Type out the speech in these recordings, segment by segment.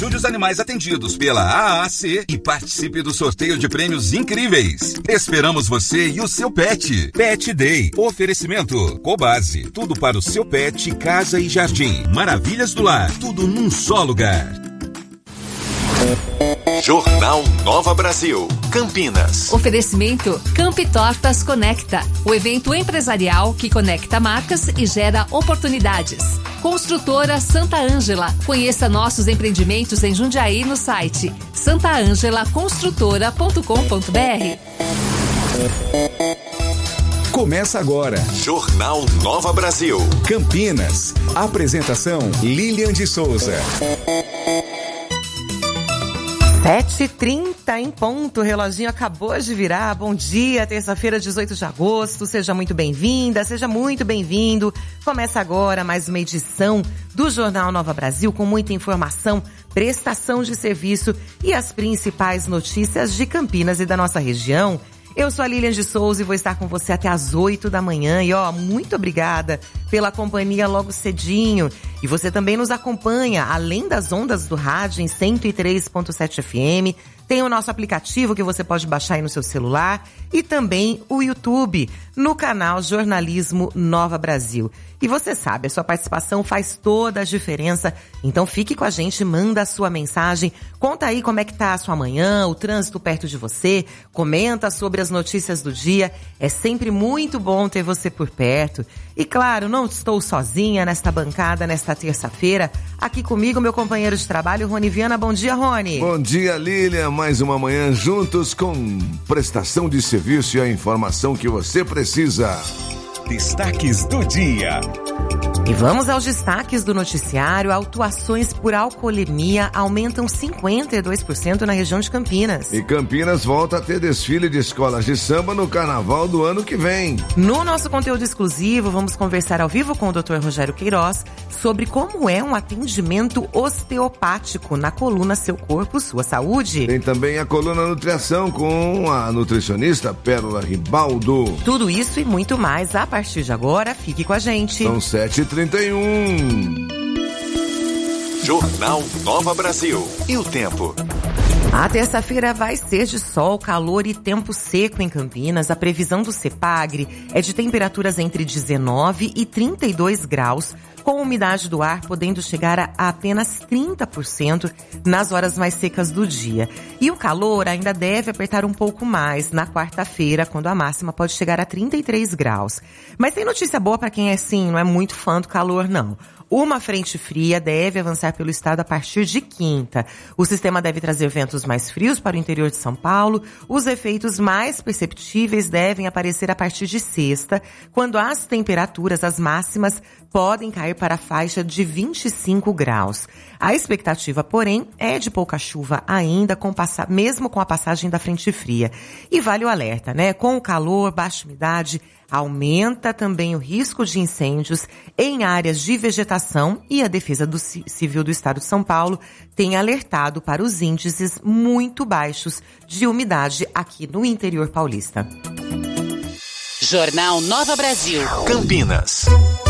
Ajude os animais atendidos pela AAC e participe do sorteio de prêmios incríveis. Esperamos você e o seu pet. Pet Day. Oferecimento Cobase. Tudo para o seu pet, casa e jardim. Maravilhas do lar. Tudo num só lugar. Jornal Nova Brasil, Campinas. Oferecimento Campi Tortas Conecta, o evento empresarial que conecta marcas e gera oportunidades. Construtora Santa Ângela. Conheça nossos empreendimentos em Jundiaí no site santaangelaconstrutora.com.br. Começa agora. Jornal Nova Brasil, Campinas. Apresentação Lilian de Souza. 7h30 em ponto, o reloginho acabou de virar. Bom dia, terça-feira, 18 de agosto. Seja muito bem-vinda, seja muito bem-vindo. Começa agora mais uma edição do Jornal Nova Brasil com muita informação, prestação de serviço e as principais notícias de Campinas e da nossa região. Eu sou a Lilian de Souza e vou estar com você até às 8 da manhã. E muito obrigada pela companhia logo cedinho. E você também nos acompanha, além das ondas do rádio em 103.7 FM. Tem o nosso aplicativo que você pode baixar aí no seu celular. E também o YouTube, no canal Jornalismo Nova Brasil. E você sabe, a sua participação faz toda a diferença. Então fique com a gente, manda a sua mensagem. Conta aí como é que tá a sua manhã, o trânsito perto de você. Comenta sobre as notícias do dia. É sempre muito bom ter você por perto. E claro, não estou sozinha nesta bancada, nesta terça-feira. Aqui comigo, meu companheiro de trabalho, Rony Viana. Bom dia, Rony. Bom dia, Lilian. Mais uma manhã juntos com prestação de serviço e a informação que você precisa. Destaques do dia. E vamos aos destaques do noticiário. Autuações por alcoolemia aumentam 52% na região de Campinas. E Campinas volta a ter desfile de escolas de samba no carnaval do ano que vem. No nosso conteúdo exclusivo, vamos conversar ao vivo com o Dr. Rogério Queiroz sobre como é um atendimento osteopático na coluna Seu Corpo, Sua Saúde. Tem também a coluna Nutrição com a nutricionista Pérola Ribaldo. Tudo isso e muito mais a partir de agora. Fique com a gente. São 7h31. Jornal Nova Brasil. E o tempo? A terça-feira vai ser de sol, calor e tempo seco em Campinas. A previsão do CEPAGRE é de temperaturas entre 19 e 32 graus, com umidade do ar podendo chegar a apenas 30% nas horas mais secas do dia. E o calor ainda deve apertar um pouco mais na quarta-feira, quando a máxima pode chegar a 33 graus. Mas tem notícia boa para quem não é muito fã do calor, não. Uma frente fria deve avançar pelo estado a partir de quinta. O sistema deve trazer ventos mais frios para o interior de São Paulo. Os efeitos mais perceptíveis devem aparecer a partir de sexta, quando as temperaturas, as máximas, podem cair para a faixa de 25 graus. A expectativa, porém, é de pouca chuva ainda, mesmo com a passagem da frente fria. E vale o alerta, né? Com o calor, baixa umidade, aumenta também o risco de incêndios em áreas de vegetação e a Defesa Civil do Estado de São Paulo tem alertado para os índices muito baixos de umidade aqui no interior paulista. Jornal Nova Brasil, Campinas.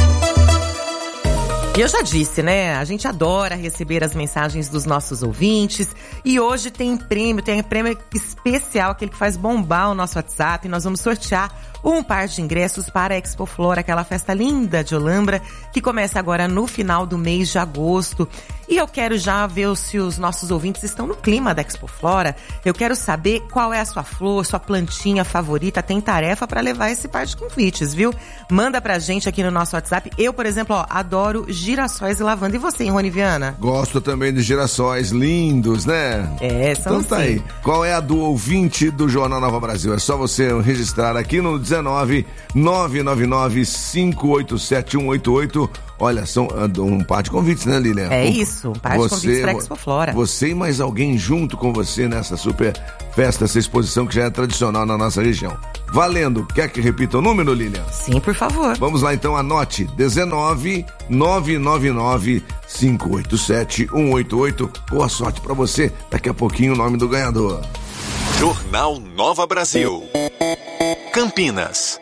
E eu já disse, né? A gente adora receber as mensagens dos nossos ouvintes. E hoje tem prêmio especial, aquele que faz bombar o nosso WhatsApp. Nós vamos sortear um par de ingressos para a Expo Flora, aquela festa linda de Olambra, que começa agora no final do mês de agosto. E eu quero já ver se os nossos ouvintes estão no clima da Expo Flora. Eu quero saber qual é a sua flor, sua plantinha favorita. Tem tarefa para levar esse par de convites, viu? Manda pra gente aqui no nosso WhatsApp. Eu, por exemplo, adoro girassóis e lavanda. E você, Rony Viana? Gosto também de girassóis lindos, né? É, são então tá sim. aí. Qual é a do ouvinte do Jornal Nova Brasil? É só você registrar aqui no 19 999 587 188. Olha, são um par de convites, né, Lilian? É isso, um par de convites para a Expo Flora. Você e mais alguém junto com você nessa super festa, essa exposição que já é tradicional na nossa região. Valendo! Quer que repita o número, Lilian? Sim, por favor. Vamos lá então, anote. 19 999 587 188. Boa sorte pra você. Daqui a pouquinho o nome do ganhador. Jornal Nova Brasil, Campinas.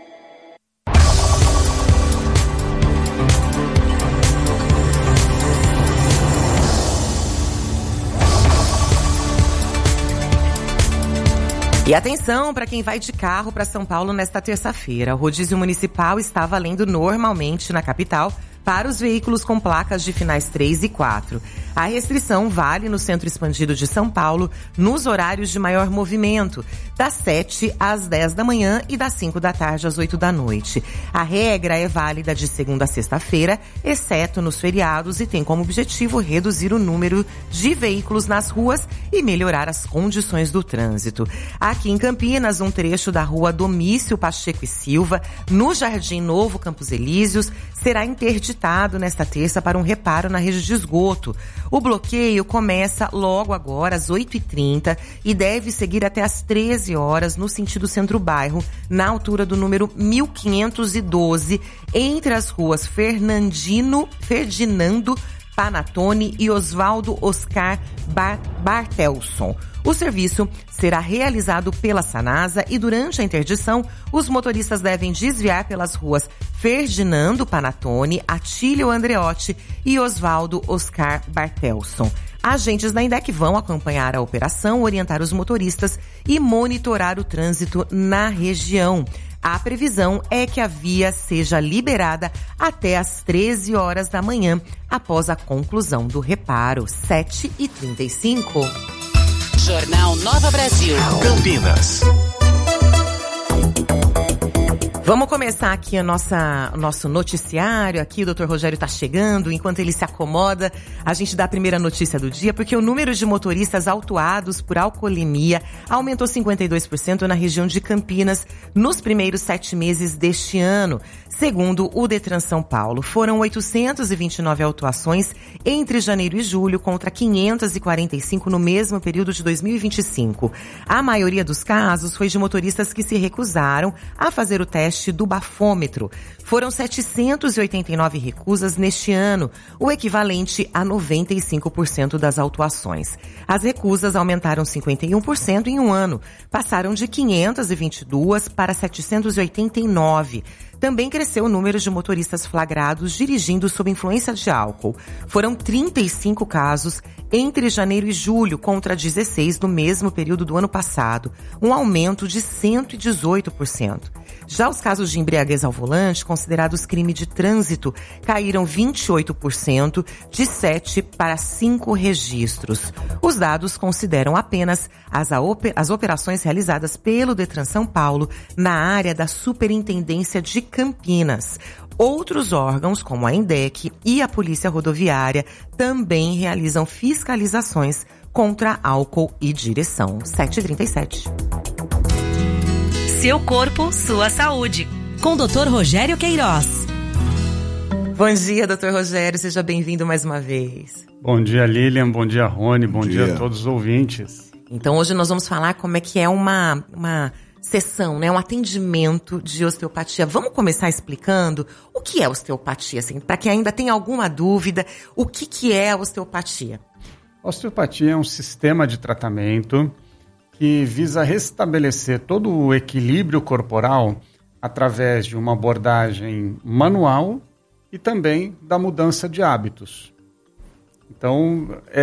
E atenção para quem vai de carro para São Paulo nesta terça-feira. O rodízio municipal está valendo normalmente na capital para os veículos com placas de finais 3 e 4. A restrição vale no Centro Expandido de São Paulo nos horários de maior movimento, das 7 às 10 da manhã e das 5 da tarde às 8 da noite. A regra é válida de segunda a sexta-feira, exceto nos feriados, e tem como objetivo reduzir o número de veículos nas ruas e melhorar as condições do trânsito. Aqui em Campinas, um trecho da rua Domício Pacheco e Silva, no Jardim Novo Campos Elíseos, será interditado nesta terça para um reparo na rede de esgoto. O bloqueio começa logo agora, às 8h30, e deve seguir até às 13 horas no sentido centro-bairro, na altura do número 1512, entre as ruas Ferdinando Panatone e Oswaldo Oscar Bartelson. O serviço será realizado pela Sanasa e durante a interdição, os motoristas devem desviar pelas ruas Ferdinando Panatone, Atílio Andreotti e Oswaldo Oscar Bartelson. Agentes da INDEC vão acompanhar a operação, orientar os motoristas e monitorar o trânsito na região. A previsão é que a via seja liberada até às 13 horas da manhã, após a conclusão do reparo, 7h35. Jornal Nova Brasil. Campinas. Vamos começar aqui o nosso noticiário. Aqui o Dr. Rogério está chegando. Enquanto ele se acomoda, a gente dá a primeira notícia do dia, porque o número de motoristas autuados por alcoolemia aumentou 52% na região de Campinas nos primeiros 7 meses deste ano. Segundo o Detran São Paulo, foram 829 autuações entre janeiro e julho contra 545 no mesmo período de 2025. A maioria dos casos foi de motoristas que se recusaram a fazer o teste do bafômetro. Foram 789 recusas neste ano, o equivalente a 95% das autuações. As recusas aumentaram 51% em um ano, passaram de 522 para 789. Também cresceu o número de motoristas flagrados dirigindo sob influência de álcool. Foram 35 casos entre janeiro e julho, contra 16 no mesmo período do ano passado, um aumento de 118%. Já os casos de embriaguez ao volante, considerados crime de trânsito, caíram 28%, de 7 para 5 registros. Os dados consideram apenas as operações realizadas pelo Detran São Paulo na área da Superintendência de Campinas. Outros órgãos, como a INDEC e a Polícia Rodoviária, também realizam fiscalizações contra álcool e direção. 7h37. Seu corpo, sua saúde. Com o Dr. Rogério Queiroz. Bom dia, Dr. Rogério. Seja bem-vindo mais uma vez. Bom dia, Lilian. Bom dia, Rony. Bom dia a todos os ouvintes. Então, hoje nós vamos falar como é que é uma sessão, né? Um atendimento de osteopatia. Vamos começar explicando o que é osteopatia, assim, para quem ainda tem alguma dúvida, o que é a osteopatia? A osteopatia é um sistema de tratamento que visa restabelecer todo o equilíbrio corporal através de uma abordagem manual e também da mudança de hábitos. Então,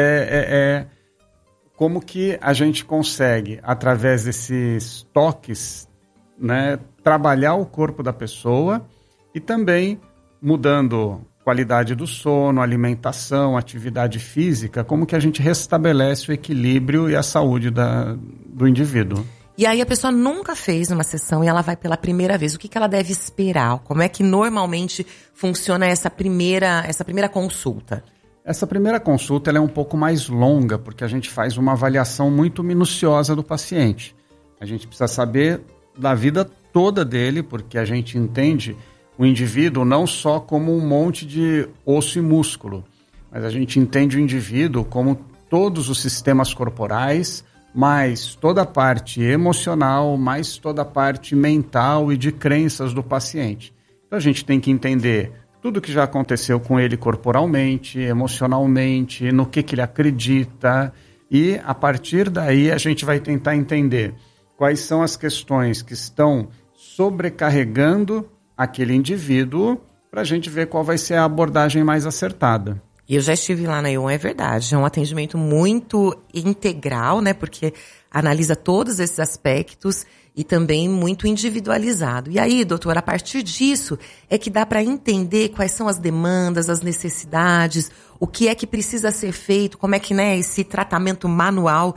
como que a gente consegue, através desses toques, né, trabalhar o corpo da pessoa e também mudando qualidade do sono, alimentação, atividade física, como que a gente restabelece o equilíbrio e a saúde do indivíduo. E aí a pessoa nunca fez uma sessão e ela vai pela primeira vez. O que ela deve esperar? Como é que normalmente funciona essa primeira consulta? Essa primeira consulta ela é um pouco mais longa, porque a gente faz uma avaliação muito minuciosa do paciente. A gente precisa saber da vida toda dele, porque a gente entende o indivíduo não só como um monte de osso e músculo, mas a gente entende o indivíduo como todos os sistemas corporais, mais toda a parte emocional, mais toda a parte mental e de crenças do paciente. Então a gente tem que entender tudo que já aconteceu com ele corporalmente, emocionalmente, no que ele acredita, e a partir daí a gente vai tentar entender quais são as questões que estão sobrecarregando aquele indivíduo para a gente ver qual vai ser a abordagem mais acertada. E eu já estive lá na ION, é verdade. É um atendimento muito integral, né? Porque analisa todos esses aspectos e também muito individualizado. E aí, doutora, a partir disso é que dá para entender quais são as demandas, as necessidades, o que é que precisa ser feito, como é que, né, esse tratamento manual